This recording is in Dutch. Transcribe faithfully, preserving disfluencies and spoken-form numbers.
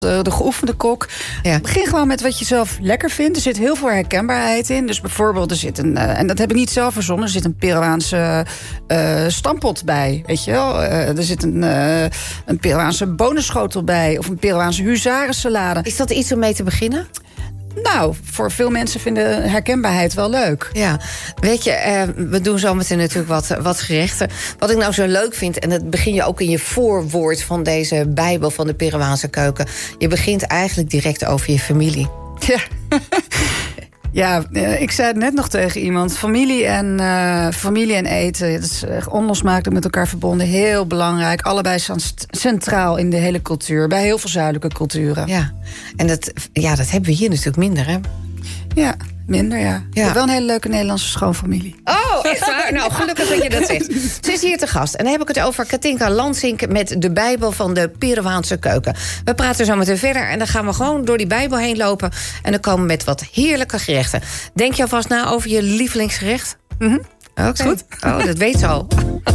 De, de geoefende kok. Ja. Begin gewoon met wat je zelf lekker vindt. Er zit heel veel herkenbaarheid in. Dus bijvoorbeeld, er zit een... Uh, en dat heb ik niet zelf verzonnen. Er zit een Peruaanse uh, stampot bij. Weet je wel? Uh, er zit een, uh, een Peruaanse bonenschotel bij. Of een Peruaanse huzarensalade. Is dat iets om mee te beginnen? Nou, voor veel mensen vinden herkenbaarheid wel leuk. Ja, weet je, eh, we doen zo meteen natuurlijk wat, wat gerechten. Wat ik nou zo leuk vind, en dat begin je ook in je voorwoord van deze Bijbel van de Peruaanse keuken. Je begint eigenlijk direct over je familie. Ja. Ja, ik zei het net nog tegen iemand. Familie en, uh, familie en eten, dat is echt onlosmakelijk met elkaar verbonden. Heel belangrijk. Allebei staan centraal in de hele cultuur. Bij heel veel zuidelijke culturen. Ja, en dat, ja, dat hebben we hier natuurlijk minder, hè? Ja, minder, ja. ja. Ik heb wel een hele leuke Nederlandse schoonfamilie. Oh, echt waar? Nou, gelukkig dat je dat zegt. Ze is hier te gast. En dan heb ik het over Katinka Lansink met de Bijbel van de Peruaanse keuken. We praten zo meteen verder en dan gaan we gewoon door die Bijbel heen lopen. En dan komen we met wat heerlijke gerechten. Denk je alvast na over je lievelingsgerecht? Mm-hmm. Oké. Okay. Goed. Oh, dat weet ze al.